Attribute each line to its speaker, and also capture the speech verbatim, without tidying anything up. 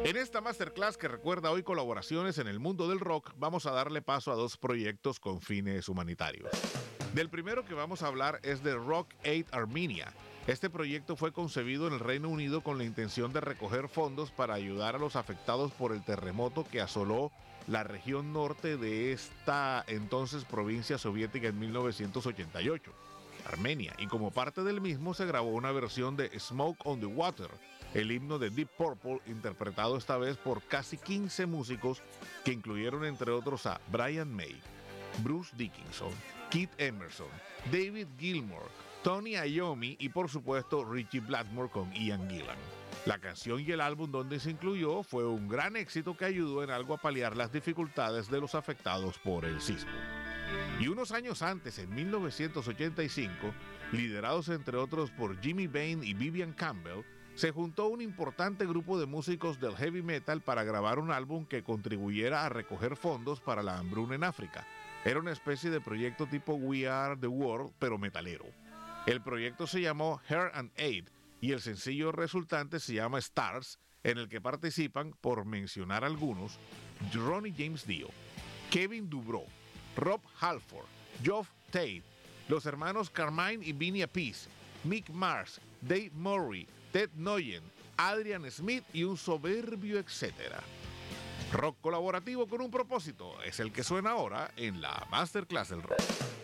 Speaker 1: En esta masterclass que recuerda hoy colaboraciones en el mundo del rock, vamos a darle paso a dos proyectos con fines humanitarios. Del primero que vamos a hablar es de Rock Aid Armenia. Este proyecto fue concebido en el Reino Unido con la intención de recoger fondos para ayudar a los afectados por el terremoto que asoló la región norte de esta entonces provincia soviética en mil novecientos ochenta y ocho, Armenia, y como parte del mismo se grabó una versión de Smoke on the Water, el himno de Deep Purple, interpretado esta vez por casi quince músicos que incluyeron entre otros a Brian May, Bruce Dickinson, Keith Emerson, David Gilmour, Tony Iommi y por supuesto Richie Blackmore con Ian Gillan. La canción y el álbum donde se incluyó fue un gran éxito que ayudó en algo a paliar las dificultades de los afectados por el sismo. Y unos años antes, en mil novecientos ochenta y cinco, liderados entre otros por Jimmy Bain y Vivian Campbell, se juntó un importante grupo de músicos del heavy metal para grabar un álbum que contribuyera a recoger fondos para la hambruna en África. Era una especie de proyecto tipo We Are the World, pero metalero. El proyecto se llamó Hair and Aid y el sencillo resultante se llama Stars, en el que participan, por mencionar algunos, Ronnie James Dio, Kevin Dubrow, Rob Halford, Geoff Tate, los hermanos Carmine y Vinny Appice, Mick Mars, Dave Murray, Ted Nugent, Adrian Smith y un soberbio etcétera. Rock colaborativo con un propósito es el que suena ahora en la Masterclass del Rock.